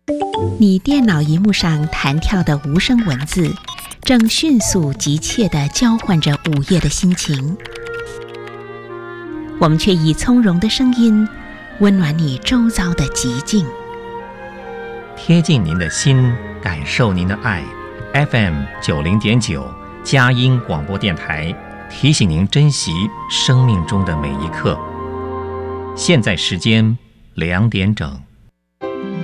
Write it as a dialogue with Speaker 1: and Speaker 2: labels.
Speaker 1: 你电脑荧幕上弹跳的无声文字，正迅速急切地交换着午夜的心情。我们却以从容的声音，温暖你周遭的寂静。
Speaker 2: 贴近您的心，感受您的爱。FM90.9佳音广播电台提醒您珍惜生命中的每一刻。现在时间2点整。